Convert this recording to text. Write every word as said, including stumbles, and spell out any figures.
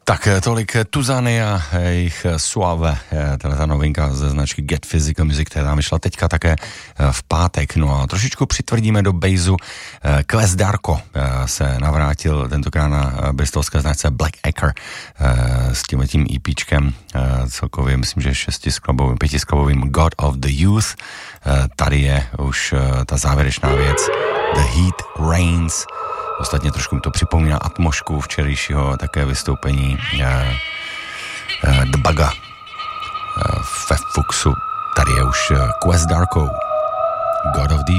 Tak tolik Tuzany a jejich Suave, teda ta novinka ze značky Get Physical Music, která vyšla teďka také v pátek. No a trošičku přitvrdíme do bejzu. Kles Darko se navrátil tentokrát na bristolské značce Black Acre s tímhletím EPčkem, celkově myslím, že šestiskladbovým, pětiskladbovým God of the Youth. Tady je už ta závěrečná věc The Heat Reigns. Ostatně trošku mi to připomíná atmosféru včerejšího také vystoupení uh, uh, The Bugga uh, ve Fuxu. Tady je už uh, Kles Darko, God of the